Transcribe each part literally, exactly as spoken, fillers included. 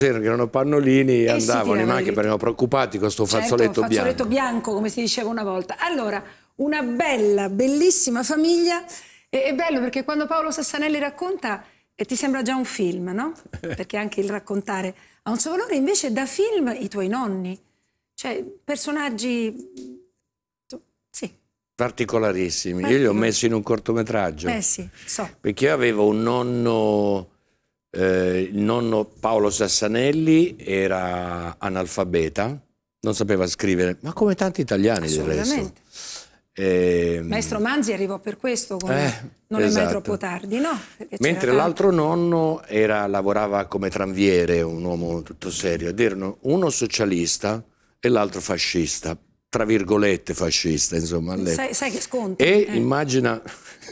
Erano pannolini e Eh sì, andavano in tiravano macchina dritto. perché erano preoccupati con sto Certo, fazzoletto, fazzoletto bianco. bianco, come si diceva una volta. Allora, una bella, bellissima famiglia. E, è bello perché quando Paolo Sassanelli racconta eh, ti sembra già un film, no? Perché anche il raccontare ha un suo valore. Invece da film i tuoi nonni, cioè personaggi... Sì. Particolarissimi. Io li ho Particolari. messi in un cortometraggio. Eh sì, so. Perché io avevo un nonno, eh, il nonno Paolo Sassanelli era analfabeta, non sapeva scrivere, ma come tanti italiani del resto. Assolutamente. E, Maestro Manzi arrivò per questo, con eh, non esatto. è mai troppo tardi, no? Perché Mentre l'altro nonno era, lavorava come tranviere, un uomo tutto serio, ed erano uno socialista e l'altro fascista, tra virgolette fascista, insomma. Sai, sai che sconti. E eh. immagina...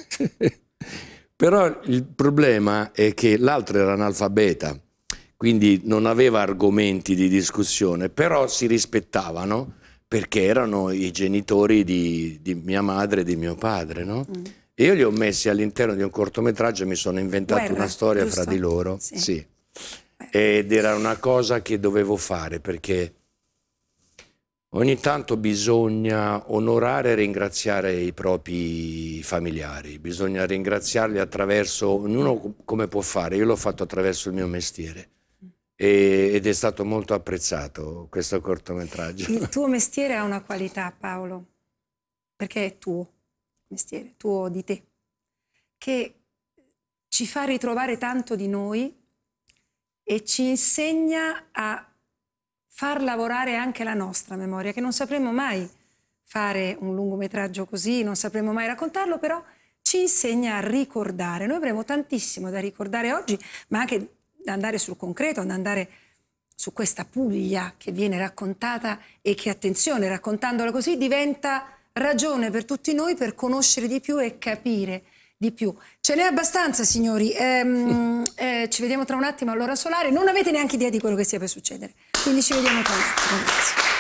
Però il problema è che l'altro era analfabeta, quindi non aveva argomenti di discussione, però si rispettavano perché erano i genitori di, di mia madre e di mio padre, no? Mm. E io li ho messi all'interno di un cortometraggio e mi sono inventato Guerra, una storia giusto? Fra di loro. Sì. Sì. Ed era una cosa che dovevo fare perché ogni tanto bisogna onorare e ringraziare i propri familiari, bisogna ringraziarli attraverso, ognuno come può fare, io l'ho fatto attraverso il mio mestiere e, ed è stato molto apprezzato questo cortometraggio. Il tuo mestiere ha una qualità, Paolo, perché è tuo mestiere, tuo di te, che ci fa ritrovare tanto di noi e ci insegna a far lavorare anche la nostra memoria, che non sapremo mai fare un lungometraggio così, non sapremo mai raccontarlo, però ci insegna a ricordare. Noi avremo tantissimo da ricordare oggi, ma anche da andare sul concreto, da andare su questa Puglia che viene raccontata e che, attenzione, raccontandola così, diventa ragione per tutti noi per conoscere di più e capire di più. Ce n'è abbastanza, signori. Ehm, eh, ci vediamo tra un attimo all'ora solare. Non avete neanche idea di quello che stia per succedere. Quindi ci vediamo tra un attimo. Grazie.